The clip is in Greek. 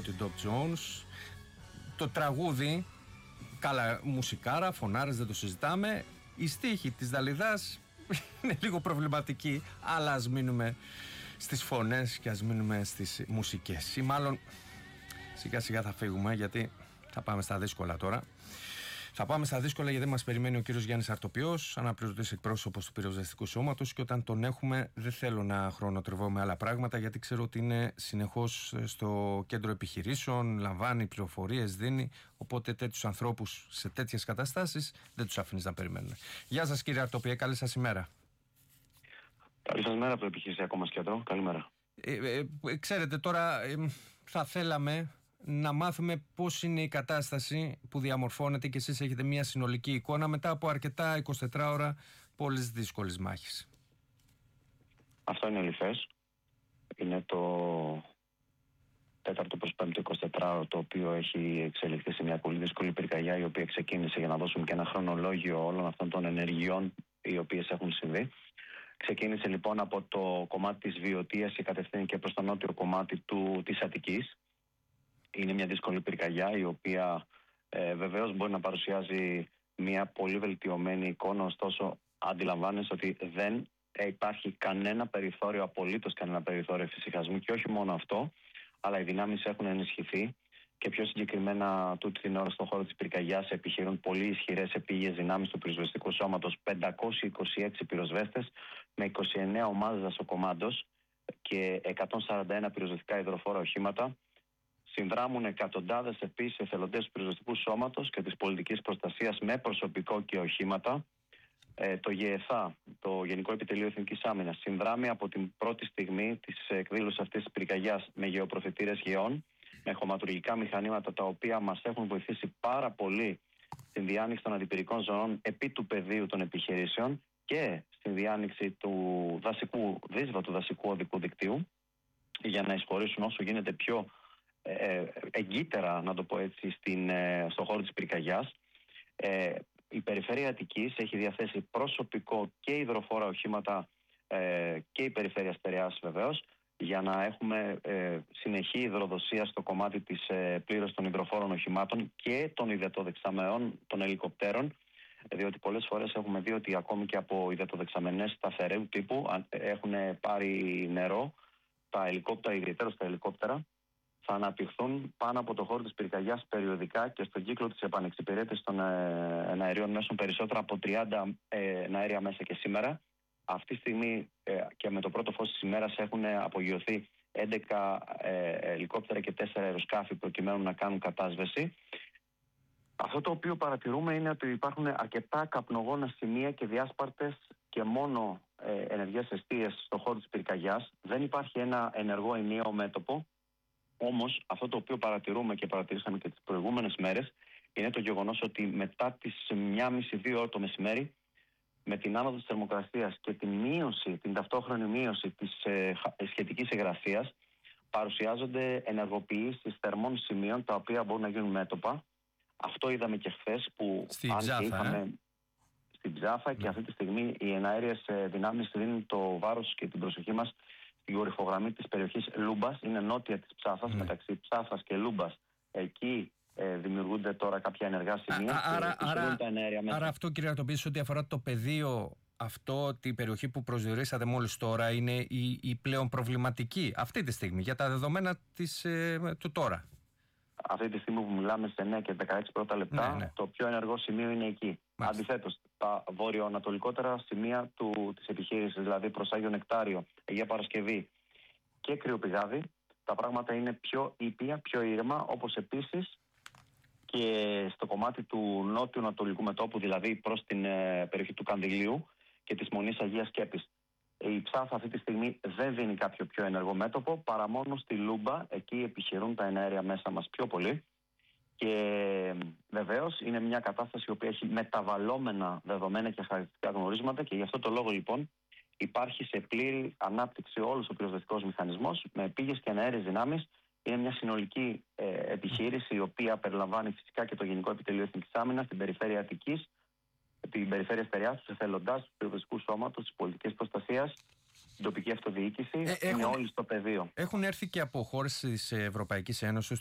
συγκρότη Dope Jones. Το τραγούδι, καλά μουσικάρα, φωνάρες, δεν το συζητάμε. Η στίχη της Δαλιδάς είναι λίγο προβληματική, αλλά ας μείνουμε στις φωνές και ας μείνουμε στις μουσικές. Ή μάλλον σιγά σιγά θα φύγουμε, γιατί θα πάμε στα δύσκολα τώρα. Θα πάμε στα δύσκολα, γιατί μας περιμένει ο κύριος Γιάννης Αρτοπιός, αναπληρωτής εκπρόσωπος του Πυροσβεστικού Σώματος, και όταν τον έχουμε δεν θέλω να χρονοτριβώ με άλλα πράγματα, γιατί ξέρω ότι είναι συνεχώς στο κέντρο επιχειρήσεων, λαμβάνει πληροφορίες, δίνει, οπότε τέτοιους ανθρώπους σε τέτοιες καταστάσεις δεν τους αφήνεις να περιμένουν. Γεια σας κύριε Αρτοπιέ, καλή σας ημέρα. Καλή σας μέρα από το επιχειρησιακό μας κέντρο, καλημέρα. Ξέρετε τώρα θα θέλαμε να μάθουμε πώς είναι η κατάσταση που διαμορφώνεται και εσείς έχετε μια συνολική εικόνα μετά από αρκετά 24 ώρα πολλές δύσκολες μάχες. Αυτό είναι αληθές. Είναι το τέταρτο προς πέμπτο 24ωρο το οποίο έχει εξελιχθεί σε μια πολύ δύσκολη πυρκαγιά, η οποία ξεκίνησε, για να δώσουμε και ένα χρονολόγιο όλων αυτών των ενεργειών οι οποίες έχουν συμβεί. Ξεκίνησε λοιπόν από το κομμάτι της Βιωτίας και κατευθύνθηκε προς το νότιο κομμάτι της Αττικής. Είναι μια δύσκολη πυρκαγιά, η οποία βεβαίως μπορεί να παρουσιάζει μια πολύ βελτιωμένη εικόνα, ωστόσο αντιλαμβάνεσαι ότι δεν υπάρχει κανένα περιθώριο, απολύτως κανένα περιθώριο εφησυχασμού, και όχι μόνο αυτό, αλλά οι δυνάμεις έχουν ενισχυθεί και πιο συγκεκριμένα τούτη την ώρα στον χώρο της πυρκαγιάς επιχειρούν πολύ ισχυρές επίγειες δυνάμεις του Πυροσβεστικού Σώματος, 526 πυροσβέστες με 29 ομάδες δασοκομάντος και 141 πυροσβεστικά υδροφόρα οχήματα. Συνδράμουν εκατοντάδες επίσης εθελοντές του Πυροσβεστικού Σώματος και της πολιτικής προστασίας με προσωπικό και οχήματα. Το ΓΕΘΑ, το Γενικό Επιτελείο Εθνικής Άμυνας, συνδράμει από την πρώτη στιγμή της εκδήλωσης αυτής της πυρκαγιάς με γεωπροφητήρες γεών, με χωματουργικά μηχανήματα, τα οποία μας έχουν βοηθήσει πάρα πολύ στην διάνοιξη των αντιπυρικών ζωνών επί του πεδίου των επιχειρήσεων και στην διάνοιξη του δασικού οδικού δικτύου, για να εισχωρήσουν όσο γίνεται πιο εγκύτερα, να το πω έτσι, στον χώρο της πυρκαγιάς. Η Περιφέρεια Αττικής έχει διαθέσει προσωπικό και υδροφόρα οχήματα και η Περιφέρεια Στερεάς βεβαίως, για να έχουμε συνεχή υδροδοσία στο κομμάτι της πλήρωσης των υδροφόρων οχημάτων και των υδατοδεξαμενών των ελικοπτέρων, διότι πολλές φορές έχουμε δει ότι ακόμη και από υδατοδεξαμενές σταθερού τύπου έχουν πάρει νερό, τα ελικόπτερα, ιδιαίτερα τα ελικόπτερα, θα αναπτυχθούν πάνω από το χώρο της πυρκαγιάς περιοδικά και στον κύκλο της επανεξυπηρέτησης των αερίων μέσων περισσότερα από 30 αέρια μέσα και σήμερα. Αυτή τη στιγμή και με το πρώτο φως της ημέρας έχουν απογειωθεί 11 ελικόπτερα και 4 αεροσκάφη προκειμένου να κάνουν κατάσβεση. Αυτό το οποίο παρατηρούμε είναι ότι υπάρχουν αρκετά καπνογόνα σημεία και διάσπαρτες και μόνο ενεργές εστίες στον χώρο της πυρκαγιάς. Δεν υπάρχει ένα ενεργό ενιαίο μέτωπο. Όμως αυτό το οποίο παρατηρούμε και παρατηρήσαμε και τις προηγούμενες μέρες είναι το γεγονός ότι μετά τις 1.30-2 ώρα το μεσημέρι, με την άνοδο της θερμοκρασίας και την ταυτόχρονη μείωση της σχετικής υγρασίας, παρουσιάζονται ενεργοποιήσεις θερμών σημείων, τα οποία μπορούν να γίνουν μέτωπα. Αυτό είδαμε και χθες, που στην Ψάφα, στην Ψάφα, και αυτή τη στιγμή οι εναέριες δυνάμεις δίνουν το βάρος και την προσοχή μας στην κορυφογραμμή της περιοχής Λούμπας. Είναι νότια της Ψάφας, μεταξύ Ψάφας και Λούμπας. Εκεί δημιουργούνται τώρα κάποια ενεργά σημεία. Άρα αυτό, κύριε Αρτοπιέ, ότι αφορά το πεδίο αυτό, την περιοχή που προσδιορίσατε μόλις τώρα, είναι η πλέον προβληματική αυτή τη στιγμή για τα δεδομένα του τώρα. Αυτή τη στιγμή που μιλάμε, σε 9 και 16 πρώτα λεπτά, το πιο ενεργό σημείο είναι εκεί. Αντιθέτως, τα βορειοανατολικότερα σημεία της επιχείρησης, δηλαδή προς Άγιο Νεκτάριο, Αγία Παρασκευή και Κρυοπηγάδι, τα πράγματα είναι πιο ήπια, πιο ήρεμα, όπως επίσης και στο κομμάτι του νότιου ανατολικού μετώπου, δηλαδή προς την περιοχή του Κανδυλίου και της Μονής Αγίας Σκέπης. Η Ψάφα αυτή τη στιγμή δεν δίνει κάποιο πιο ενεργό μέτωπο, παρά μόνο στη Λούμπα. Εκεί επιχειρούν τα εναέρια μέσα μας πιο πολύ. Και βεβαίως είναι μια κατάσταση η οποία έχει μεταβαλλόμενα δεδομένα και χαρακτηριστικά γνωρίσματα, και γι' αυτό το λόγο λοιπόν υπάρχει σε πλήρη ανάπτυξη όλος ο πυροσβεστικός μηχανισμός με επίγειες και εναέριες δυνάμεις. Είναι μια συνολική επιχείρηση, η οποία περιλαμβάνει φυσικά και το Γενικό Επιτελείο Εθνικής Άμυνας, την Περιφέρεια Αττικής, την Περιφέρεια Στερεάς, τους εθελοντάς του Πυροσβεστικού Σώματος, της πολιτικής προστασίας, την τοπική αυτοδιοίκηση. Είναι όλοι στο πεδίο. Έχουν έρθει και από χώρες της Ευρωπαϊκής Ένωσης,